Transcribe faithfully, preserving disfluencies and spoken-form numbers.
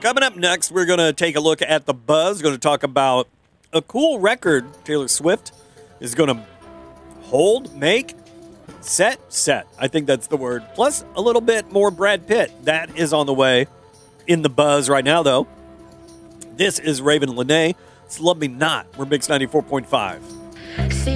Coming up next, we're going to take a look at the buzz. Going to talk about a cool record Taylor Swift is going to hold, make, set, set. I think that's the word. Plus a little bit more Brad Pitt. That is on the way in the buzz right now, though. This is Raven Lenae. It's Love Me Not. We're Mix ninety-four point five.